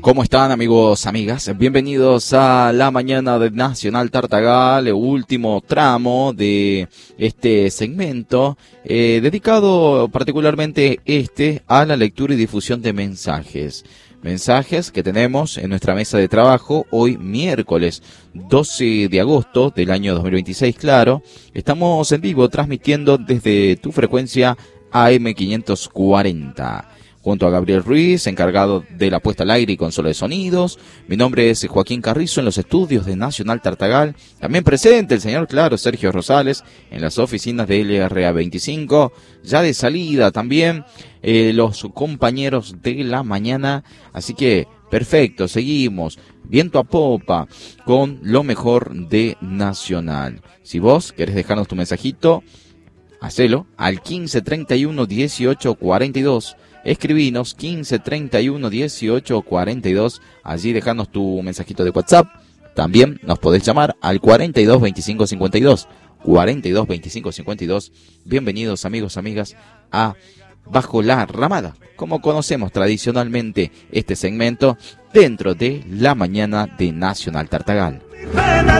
¿Cómo están, amigos, amigas? Bienvenidos a la mañana de Nacional Tartagal, el último tramo de este segmento, dedicado particularmente a la lectura y difusión de mensajes. Mensajes que tenemos en nuestra mesa de trabajo hoy miércoles 12 de agosto del año 2026, claro. Estamos en vivo transmitiendo desde tu frecuencia AM540. Junto a Gabriel Ruiz, encargado de la puesta al aire y consola de sonidos. Mi nombre es Joaquín Carrizo en los estudios de Nacional Tartagal. También presente el señor, claro, Sergio Rosales en las oficinas de LRA 25. Ya de salida también los compañeros de la mañana. Así que perfecto, seguimos viento a popa con lo mejor de Nacional. Si vos querés dejarnos tu mensajito, hacelo al 1531 18 42. Escribinos 1531 18 42, allí dejanos tu mensajito de WhatsApp. También nos podés llamar al 42 25 52, 42 25 52. Bienvenidos, amigos, amigas, a Bajo la Ramada, como conocemos tradicionalmente este segmento dentro de la mañana de Nacional Tartagal.